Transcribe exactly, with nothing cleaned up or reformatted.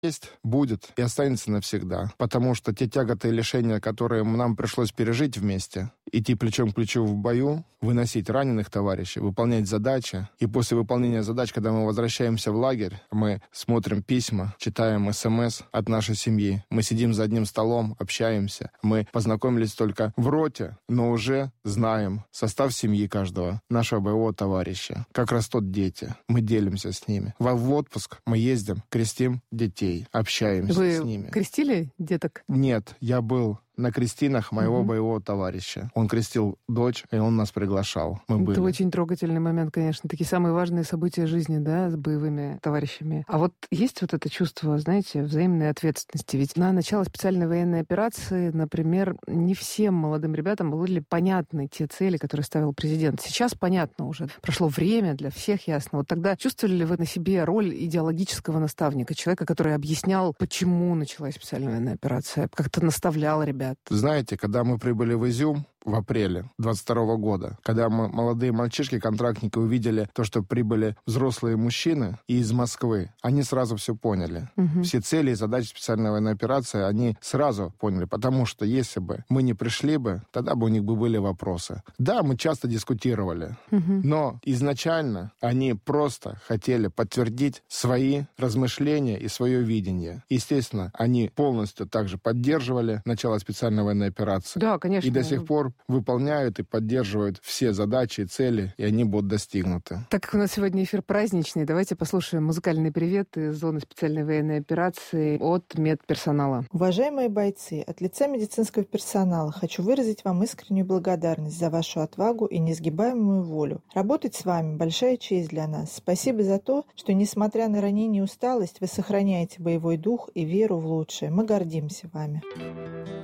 есть, будет и останется навсегда. Потому что те тяготы и лишения, которые нам пришлось пережить вместе, идти плечом к плечу в бою, выносить раненых товарищей, выполнять задачи. И после выполнения задач, когда мы возвращаемся в лагерь, мы смотрим письма, читаем смс от нашей семьи. Мы сидим за одним столом, общаемся. Мы познакомились только в роте, но уже знаем состав семьи каждого нашего боевого товарища. Как растут дети. Мы делимся с ними. В отпуск мы ездим, крестим детей. Общаемся Вы с ними. крестили деток? Нет, я был на крестинах моего Угу. боевого товарища. Он крестил дочь, и он нас приглашал. Мы Это были. очень трогательный момент, конечно. Такие самые важные события жизни, да, с боевыми товарищами. А вот есть вот это чувство, знаете, взаимной ответственности? Ведь на начало специальной военной операции, например, не всем молодым ребятам были понятны те цели, которые ставил президент. Сейчас понятно уже. Прошло время, для всех ясно. Вот тогда чувствовали ли вы на себе роль идеологического наставника, человека, который объяснял, почему началась специальная военная операция, как-то наставлял ребят? Знаете, когда мы прибыли в Изюм в апреле двадцать второго года, когда мы, молодые мальчишки, контрактники, увидели то, что прибыли взрослые мужчины из Москвы, они сразу все поняли. Угу. Все цели и задачи специальной военной операции они сразу поняли, потому что если бы мы не пришли бы, тогда бы у них бы были вопросы. Да, мы часто дискутировали, угу. но изначально они просто хотели подтвердить свои размышления и свое видение. Естественно, они полностью также поддерживали начало специальной военной операции. Да, конечно. И до сих пор выполняют и поддерживают все задачи и цели, и они будут достигнуты. Так как у нас сегодня эфир праздничный, давайте послушаем музыкальный привет из зоны специальной военной операции от медперсонала. Уважаемые бойцы, от лица медицинского персонала хочу выразить вам искреннюю благодарность за вашу отвагу и несгибаемую волю. Работать с вами – большая честь для нас. Спасибо за то, что, несмотря на ранение и усталость, вы сохраняете боевой дух и веру в лучшее. Мы гордимся вами.